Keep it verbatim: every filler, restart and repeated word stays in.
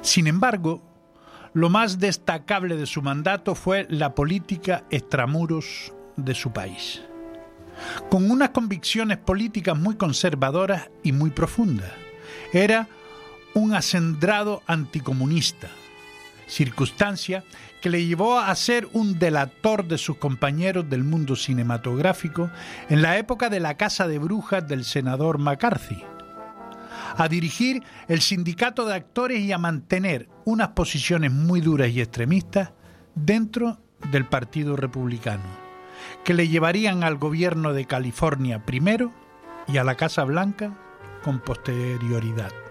Sin embargo, lo más destacable de su mandato fue la política extramuros de su país, con unas convicciones políticas muy conservadoras y muy profundas. Era un acendrado anticomunista, circunstancia que le llevó a ser un delator de sus compañeros del mundo cinematográfico en la época de la caza de brujas del senador McCarthy, a dirigir el sindicato de actores y a mantener unas posiciones muy duras y extremistas dentro del Partido Republicano, que le llevarían al gobierno de California primero y a la Casa Blanca con posterioridad.